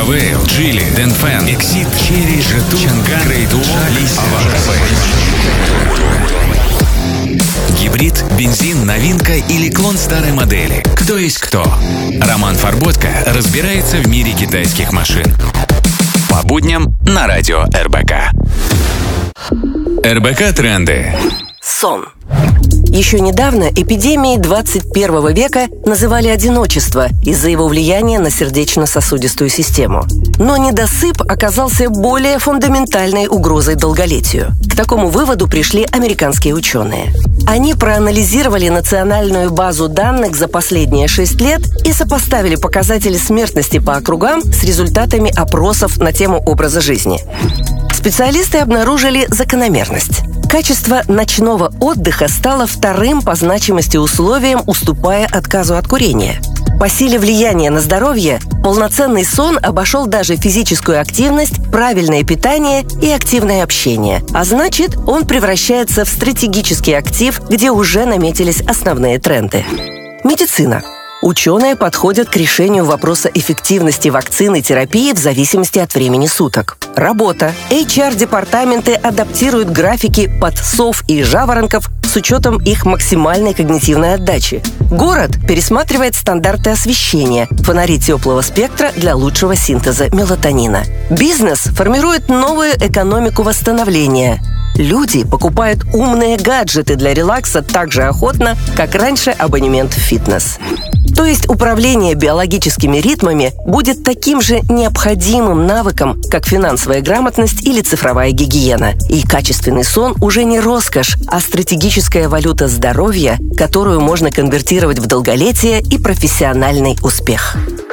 Авейл, Джили, Дэнфэн, Эксид, Черри, Жету, Чанган, Крейду, Лися, Гибрид, бензин, новинка или клон старой модели? Кто есть кто? Роман Фарботко разбирается в мире китайских машин. По будням на радио РБК. РБК тренды. Сон. Еще недавно эпидемией 21 века называли одиночество из-за его влияния на сердечно-сосудистую систему. Но недосып оказался более фундаментальной угрозой долголетию. К такому выводу пришли американские ученые. Они проанализировали национальную базу данных за последние 6 лет и сопоставили показатели смертности по округам с результатами опросов на тему образа жизни. Специалисты обнаружили закономерность. Качество ночного отдыха стало вторым по значимости условием, уступая отказу от курения. По силе влияния на здоровье полноценный сон обошел даже физическую активность, правильное питание и активное общение. А значит, он превращается в стратегический актив, где уже наметились основные тренды. Медицина. Ученые подходят к решению вопроса эффективности вакцин и терапии в зависимости от времени суток. Работа. HR-департаменты адаптируют графики под сов и жаворонков с учетом их максимальной когнитивной отдачи. Город пересматривает стандарты освещения, фонари теплого спектра для лучшего синтеза мелатонина. Бизнес формирует новую экономику восстановления. Люди покупают умные гаджеты для релакса так же охотно, как раньше абонемент в фитнес. То есть управление биологическими ритмами будет таким же необходимым навыком, как финансовая грамотность или цифровая гигиена. И качественный сон уже не роскошь, а стратегическая валюта здоровья, которую можно конвертировать в долголетие и профессиональный успех.